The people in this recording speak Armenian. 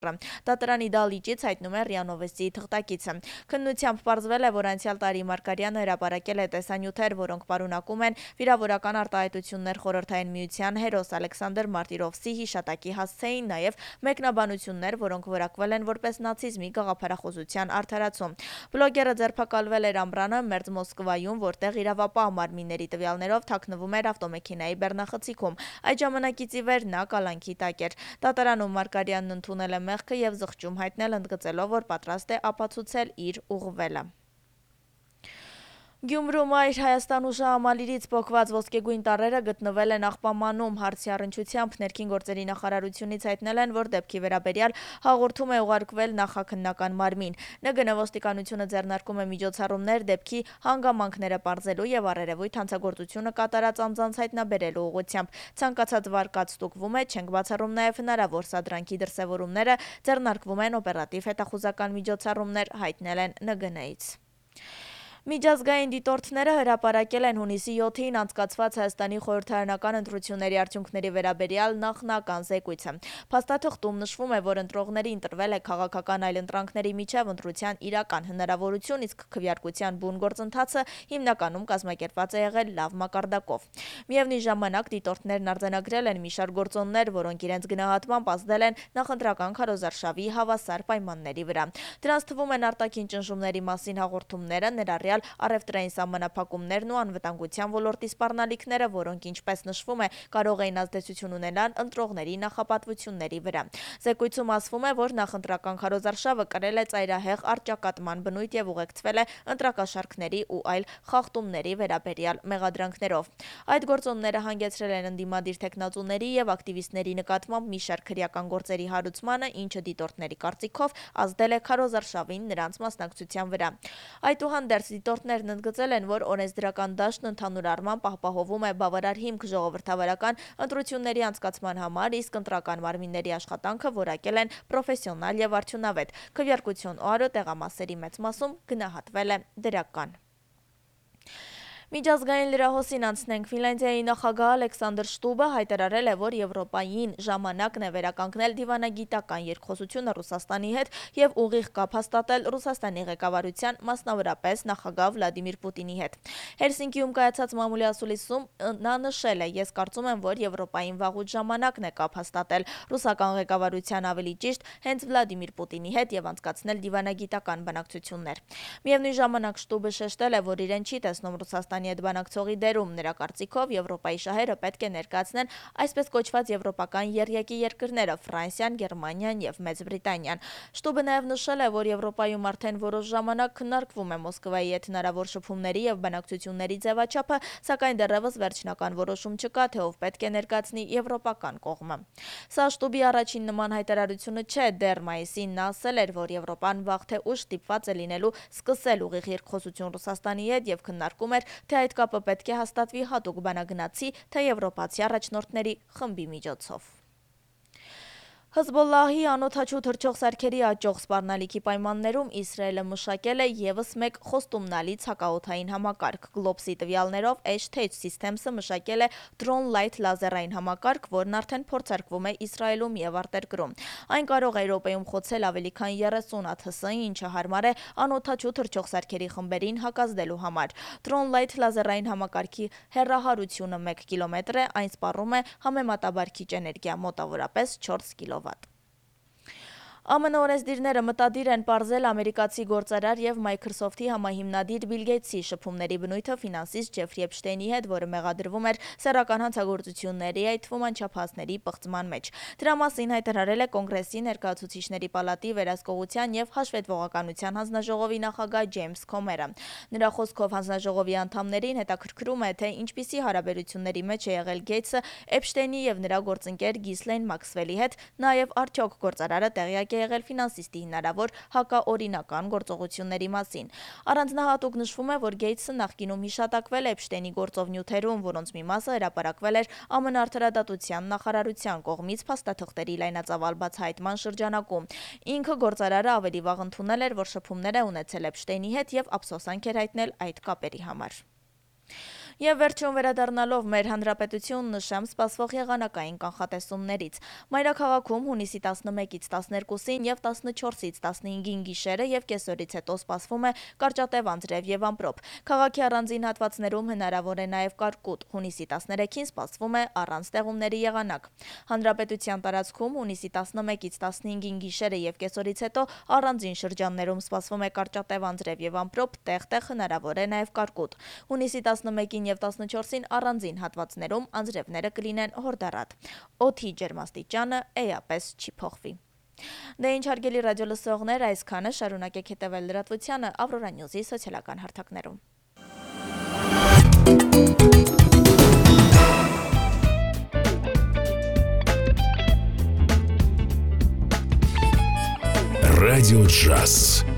Դատարանի դահլիճից հայտնում է ՌԻԱ Նովոստիի թղթակիցը։ Քննությամբ պարզվել է, որ անցյալ տարի Մարգարյանը հրապարակել է տեսանյութեր, որոնք պարունակում են վիրավորական արտահայտություններ Խորհրդային Միության հերոս Ալեքսանդր Մարտիրովսի հիշատակի հասցեին, նաև մեկնաբանություններ, որոնք որակվել են որպես նացիզմի գաղափարախոսության արդարացում։ Բլոգերը ձերբակալվել էր ամռանը մերձ Մոսկվայում, որտեղ իրավապահ մարմինների տվյալներով թաքնվում էր ավտոմեքենայի բեռնախցիկում։ Այդ ժամանակից ի վեր նա կալանքի տակ էր։ Դատարանում Մարգարյանն ընդունել է մեղքը և զղջում հայտնել, ընդգծելով, որ պատրաստ է ապացուցել իր ուղղվելը։ Գյումրում Այր Հայաստան հուշահամալիրից փոխված ոսկեգույն տառերը գտնվել են աղբամանում։ Հարցի առնչությամբ ներքին գործերի նախարարությունից հայտնել են, որ դեպքի վերաբերյալ հաղորդում է ուղարկվել նախաքննական մարմին։ ՆԳՆ ոստիկանությունը ձեռնարկում է միջոցառումներ դեպքի հանգամանքները պարզելու և առերևույթ հանցագործությունը կատարած անձանց հայտնաբերելու ուղղությամբ։ Ցանկացած վարկած ստուգվում է, չենք բացառում նաև հնարավոր սադրանքի դրսևորումները, ձեռնարկվում են օպերատիվ հետախուզական միջոցառումներ, հայտնել են ՆԳՆ-ից։ Միջազգային դիտորդները հրապարակել են հունիսի 7-ին անցկացված Հայաստանի խորհրդարանական ընտրությունների արդյունքների վերաբերյալ նախնական զեկույցը։ Փաստաթղթում նշվում է, որ ընտրողների ընտրվել է քաղաքական այլընտրանքների միջև ընտրության իրական հնարավորություն, իսկ քվեարկության բուն գործընթացը հիմնականում կազմակերպված է եղել լավ մակարդակով։ Միևնույն ժամանակ դիտորդներն արձանագրել են մի շարք գործոններ, որոնք իրենց գնահատմամբ ազդել են նախընտրական քարոզարշավի հավասար պայմանների վրա։ Դրանց թվում են արտաքին ճնշումների մասին հաղորդումները, ներառյալ առևտրային սահմանափակումներն ու անվտանգության ոլորտի սպառնալիքները, որոնք, ինչպես նշվում է, կարող էին ազդեցություն ունենալ ընտրողների նախապատվությունների վրա։ Զեկույցում ասվում է, որ նախընտրական քարոզարշավը կրել է ծայրահեղ առճակատման բնույթ և ուղեկցվել է ընտրակաշառքների ու այլ խախտումների վերաբերյալ մեղադրանքներով։ Այդ գործոնները հանգեցրել են ընդդիմադիր թեկնածուների և ակտիվիստների նկատմամբ մի շարք քրեական գործերի հարուցմանը, ինչը դիտորդների կարծիքով ազդել է քարոզարշավին նրանց մասնակցության վրա։ Այդուհանդերձ դիտորդներն ընդգծել են, որ օրենսդրական դաշտն ընդհանուր առմամբ ապահովում է բավարար հիմք ժողովրդավարական ընտրությունների անցկացման համար, իսկ ընտրական մարմինների աշխատանքը որակել են պրոֆեսիոնալ և արդյունավետ։ Քվեարկություն օհրը տեղամասերի մեծ մասում գնահատվել է դրական։ Միջազգային լրահոսին անցնենք։ Ֆինլանդիայի նախագահ Ալեքսանդր Շտուբը հայտարարել է, որ Եվրոպային ժամանակն է վերականգնել դիվանագիտական երկխոսությունը Ռուսաստանի հետ և ուղիղ կապ հաստատել Ռուսաստանի ղեկավարության, մասնավորապես նախագահ Վլադիմիր Պուտինի հետ։ Հելսինկիում կայացած մամուլի ասուլիսում նա նշել է. «Ես կարծում եմ, որ Եվրոպային վաղուց ժամանակն է կապ հաստատել ռուսական ղեկավարության, ավելի ճիշտ, հենց Վլադիմիր Պուտինի հետ և անցկացնել դիվանագիտական բանակցություններ»։ Միևնույն ժամանակ Շտուբը շեշտել է, որ իրեն չի տեսնում Ռուսաստանի հետ բանակցողի դերում։ Նրա կարծիքով Եվրոպայի շահերը պետք է ներկայացնեն այսպես կոչված եվրոպական եռյակի երկրները՝ Ֆրանսիան, Գերմանիան և Մեծ Բրիտանիան։ Շտուբը նաև նշել է, որ Եվրոպայում արդեն որոշ ժամանակ քննարկվում է Մոսկվայի հետ հնարավոր շփումների և բանակցությունների ձևաչափը, սակայն դեռևս վերջնական որոշում չկա, թե ով պետք է ներկայացնի եվրոպական կողմը։ Սա Շտուբի առաջին նման հայտարարությունը չէ։ Դեռ մայիսին նա ասել էր, որ Եվրոպան վաղ թե ուշ ստիպված է լինելու սկսել ուղիղ երկխոսություն Ռուսաստանի հետ և քննարկում էր, թե այդ կապը պետք է հաստատվի հատուկ բանագնացի, թե եվրոպացի առաջնորդների խմբի միջոցով։ Հզբոլլահի անօդաչու թռչող սարքերի աճող սպառնալիքի պայմաններում Իսրայելը մշակել է ևս մեկ խոստումնալի ցակաօդային համակարգ։ Գլոբսի տվյալներով H-Tech Systems-ը մշակել է Drone Light լազերային համակարգ, որն արդեն փորձարկվում է Իսրայելում և արտերկրում։ Այն կարող է րոպեում խոցել ավելի քան 30 ԱԹՍ, ինչը հարմար է անօդաչու թռչող սարքերի խմբերին հակազդելու համար։ Drone Light լազերային համակարգի հեռահարությունը 1 կիլոմետր է, այն սպառում է համեմատաբար քիչ էներգիա՝ մոտավորապես 4 կՎտ։ ԱՄՆ օրենսդիրները մտադիր են պարզել ամերիկացի գործարար և Microsoft-ի համահիմնադիր Բիլ Գեյթսի շփումների բնույթը ֆինանսիստ Ջեֆրի Էփշտեյնի հետ, որը մեղադրվում էր սեռական հանցագործությունների, այդ թվում անչափահասների պղծման մեջ։ Դրա մասին հայտարարել է Կոնգրեսի Ներկայացուցիչների պալատի վերահսկողության և հաշվետվողականության հանձնաժողովի նախագահ Ջեյմս Քոմերը։ Նրա խոսքով հանձնաժողովի անդամներին հետաքրքրում է, թե ինչպիսի հարաբերությունների մեջ է եղել Գեյթսը Էփշտեյնի և նրա գործընկեր Գիսլեյն Մաքսվելի հետ, նաև արդյոք գործարարը տեղյակ է եղել ֆինանսիստի հնարավոր հակաօրինական գործողությունների մասին։ Առանձնահատուկ նշվում է, որ Գեյթսը նախկինում հիշատակվել է Էփշտեյնի գործով նյութերում, որոնց մի մասը հրապարակվել էր ԱՄՆ արդարադատության նախարարության կողմից փաստաթղթերի լայնածավալ բացահայտման շրջանակում։ Ինքը գործարարը ավելի վաղ ընդունել էր, որ շփումներ է ունեցել Էփշտեյնի հետ և ափսոսանք էր հայտնել այդ կապերի համար։ Եվ վերջում վերադառնալով մեր հանրապետություն նշեմ սպասվող եղանակային կանխատեսումներից։ Մայրաքաղաքում հունիսի 11-ից 12-ին եւ 14-ից 15-ին գիշերը եւ կեսօրից հետո սպասվում է կարճատև անձրև եւ ամպրոպ։ Քաղաքի առանձին հատվածներում հնարավոր է նաեւ կարկուտ։ Հունիսի 13-ին սպասվում է առանց ստեղումների եղանակ։ Հանրապետության տարածքում հունիսի 11-ից 15-ին գիշերը եւ կեսօրից հետո առանձին շրջաններում սպասվում է կարճատև անձրև եւ ամպրոպ, տեղ-տեղ հնարավոր է նաեւ կարկուտ։ Հունիսի 11-ին եւ 14-ին առանձին հատվածներում անձրևները կլինեն հորդառատ։ Օդի ջերմաստիճանը էապես չի փոխվի։ Դե ինչ հարգելի ռադիոլսողներ, այսքանը, շարունակեք հետևել լրատվությանը Ավրորա Նյուզի սոցիալական հարթակներում։ Радио Джаз.